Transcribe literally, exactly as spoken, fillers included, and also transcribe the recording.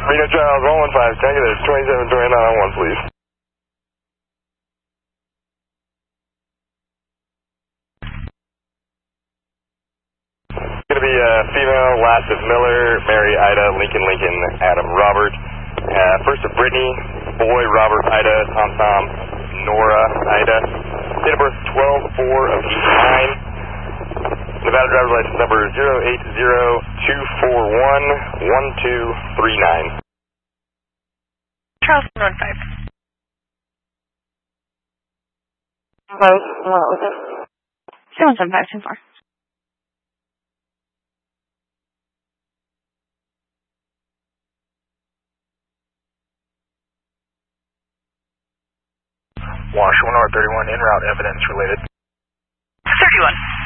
Reno Charles, one one five, can I get a twenty-seven twenty-nine on one, please? Going to be uh, female, last of Miller, Mary, Ida, Lincoln, Lincoln, Adam, Robert. Uh, first of Brittany, boy, Robert, Ida, Tom, Tom, Nora, Ida. Date of birth twelve four of eighty-nine. Nevada driver's license number zero eight zero two four one one two three nine. Charles, one one five. Hello, what was it? seven seven five two four. Wash one R thirty-one, en route evidence related. thirty-one.